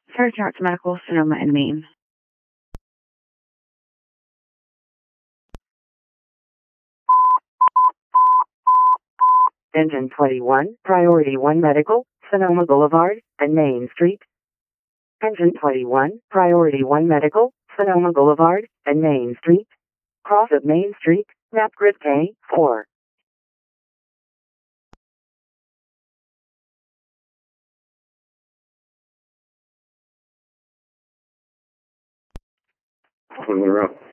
Surgeon Arts Medical, Sonoma, and Maine. Engine 21, Priority 1 Medical, Sonoma Boulevard and Main Street. Engine 21, Priority 1 Medical, Sonoma Boulevard and Main Street. Cross at Main Street, map grid K4. On the road.